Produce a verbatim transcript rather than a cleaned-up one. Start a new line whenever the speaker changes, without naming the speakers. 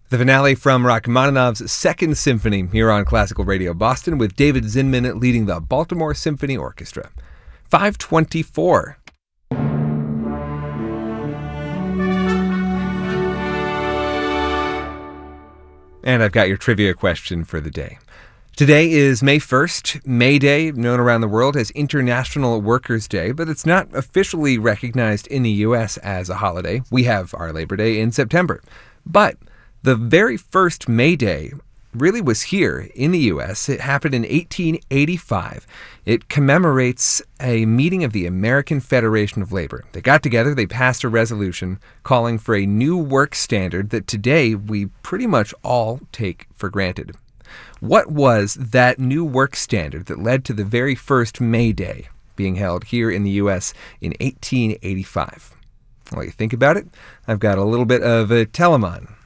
The finale from Rachmaninoff's Second Symphony here on Classical Radio Boston with David Zinman leading the Baltimore Symphony Orchestra. five twenty-four. And I've got your trivia question for the day. Today is May first, May Day, known around the world as International Workers' Day, but it's not officially recognized in the U S as a holiday. We have our Labor Day in September. But the very first May Day really was here in the U S. It happened in eighteen eighty-five. It commemorates a meeting of the American Federation of Labor. They got together, they passed a resolution calling for a new work standard that today we pretty much all take for granted. What was that new work standard that led to the very first May Day being held here in the U S in eighteen eighty-five? While you think about it, I've got a little bit of a Telemann